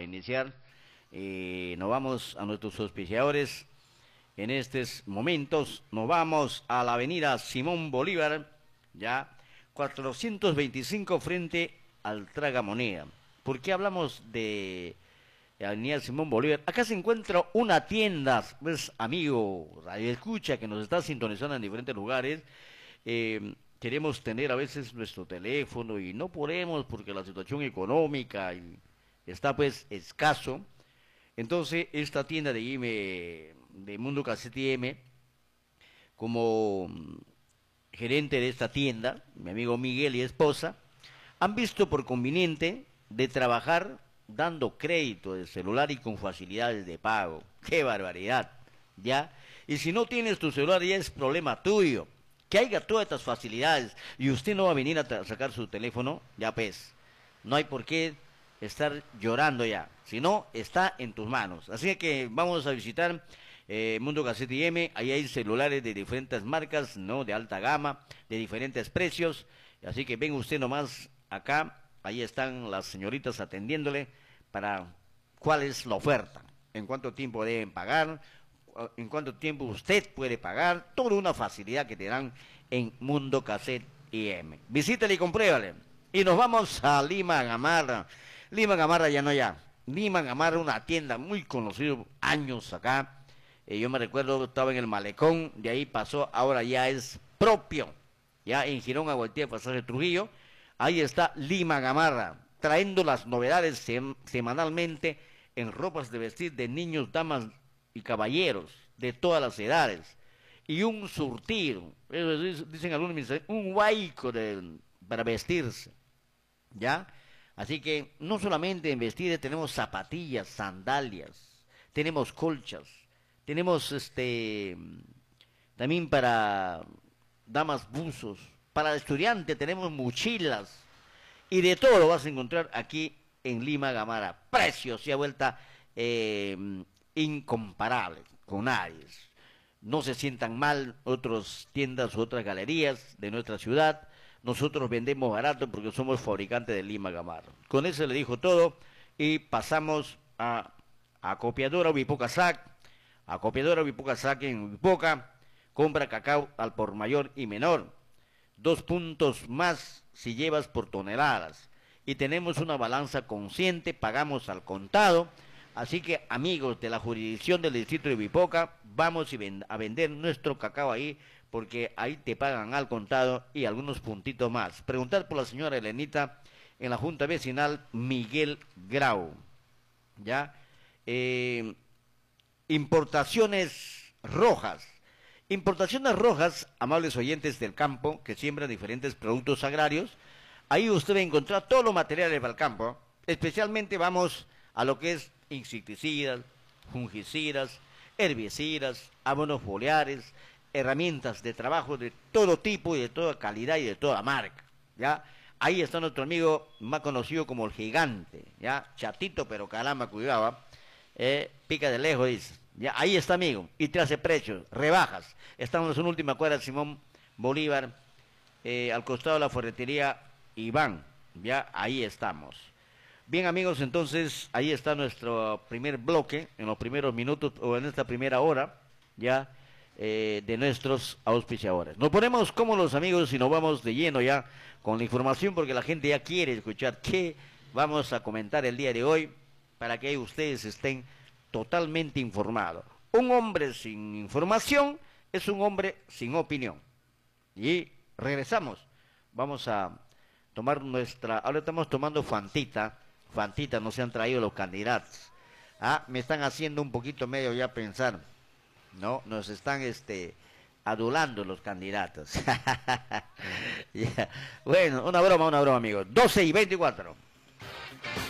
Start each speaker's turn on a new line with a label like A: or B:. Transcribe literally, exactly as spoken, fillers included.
A: a iniciar. Eh, nos vamos a nuestros auspiciadores. En estos momentos nos vamos a la avenida Simón Bolívar, ya, cuatrocientos veinticinco frente al Tragamoneda. ¿Por qué hablamos de avenida Simón Bolívar? Acá se encuentra una tienda, pues, amigo, radio escucha, que nos está sintonizando en diferentes lugares. Eh, queremos tener a veces nuestro teléfono y no podemos porque la situación económica y está pues escaso. Entonces esta tienda de I M, de Mundo Cassette I M, como mm, gerente de esta tienda, mi amigo Miguel y esposa, han visto por conveniente de trabajar dando crédito de celular y con facilidades de pago. ¡Qué barbaridad! ¿Ya? Y si no tienes tu celular ya es problema tuyo. Que haya todas estas facilidades y usted no va a venir a sacar su teléfono, ya pues, no hay por qué estar llorando ya, si no, está en tus manos. Así que vamos a visitar eh, Mundo Cassette I M, ahí hay celulares de diferentes marcas, no, de alta gama, de diferentes precios, así que venga usted nomás acá, ahí están las señoritas atendiéndole para cuál es la oferta, en cuánto tiempo deben pagar, en cuánto tiempo usted puede pagar, toda una facilidad que te dan en Mundo Cassette I M. Visítale y compruébale. Y nos vamos a Lima Gamarra. Lima Gamarra ya no ya. Lima Gamarra, una tienda muy conocida, años acá. Eh, yo me recuerdo, estaba en el Malecón, de ahí pasó, ahora ya es propio. Ya en Girón, Aguatía, Pasaje Trujillo. Ahí está Lima Gamarra, trayendo las novedades sem semanalmente en ropas de vestir de niños, damas y caballeros de todas las edades, y un surtido, dicen algunos, un huaico de, para vestirse, ¿ya? Así que no solamente en vestir, tenemos zapatillas, sandalias, tenemos colchas, tenemos este también para damas buzos, para estudiantes tenemos mochilas, y de todo lo vas a encontrar aquí en Lima Gamarra. Precios y a vuelta eh, incomparables con nadie. No se sientan mal otras tiendas u otras galerías de nuestra ciudad. Nosotros vendemos barato porque somos fabricantes de Lima Gamarra. Con eso le dijo todo y pasamos a, a Copiadora Huipoca Sac. A Copiadora Huipoca Sac en Huipoca. Compra cacao al por mayor y menor. Dos puntos más si llevas por toneladas. Y tenemos una balanza consciente, pagamos al contado. Así que, amigos de la jurisdicción del distrito de Huipoca, vamos a vender nuestro cacao ahí, porque ahí te pagan al contado y algunos puntitos más. Preguntar por la señora Elenita en la Junta Vecinal Miguel Grau. ¿Ya? Eh, importaciones rojas. Importaciones rojas, amables oyentes del campo, que siembran diferentes productos agrarios. Ahí usted va a encontrar todos los materiales para el campo. Especialmente vamos a lo que es insecticidas, fungicidas, herbicidas, abonos foliares, herramientas de trabajo de todo tipo y de toda calidad y de toda marca, ¿ya? Ahí está nuestro amigo más conocido como el Gigante, ¿ya? Chatito, pero caramba, cuidado, eh, pica de lejos, dice, ¿ya? Ahí está, amigo, y te hace precios, rebajas. Estamos en última cuadra, Simón Bolívar, eh, al costado de la ferretería Iván, ya, ahí estamos. Bien, amigos, entonces ahí está nuestro primer bloque, en los primeros minutos o en esta primera hora, ya, eh, de nuestros auspiciadores. Nos ponemos cómodos, amigos, y nos vamos de lleno ya con la información, porque la gente ya quiere escuchar qué vamos a comentar el día de hoy, para que ustedes estén totalmente informados. Un hombre sin información es un hombre sin opinión. Y regresamos, vamos a tomar nuestra, ahora estamos tomando Fantita. Fantita, no se han traído los candidatos. Ah, me están haciendo un poquito medio ya pensar. No, nos están este adulando los candidatos. Yeah. Bueno, una broma, una broma, amigos. doce y veinticuatro.